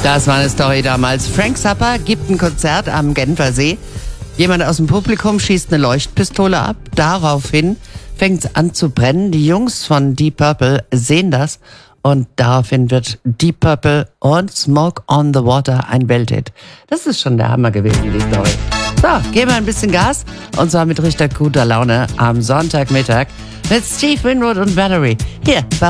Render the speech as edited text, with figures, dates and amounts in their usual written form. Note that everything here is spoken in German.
Das war eine Story damals. Frank Zappa gibt ein Konzert am Genfersee. Jemand aus dem Publikum schießt eine Leuchtpistole ab. Daraufhin fängt es an zu brennen. Die Jungs von Deep Purple sehen das. Und daraufhin wird Deep Purple und Smoke on the Water ein Welthit. Das ist schon der Hammer gewesen, die Story. So, geben wir ein bisschen Gas. Und zwar mit richtig guter Laune am Sonntagmittag mit Steve Winwood und Valerie. Hier bei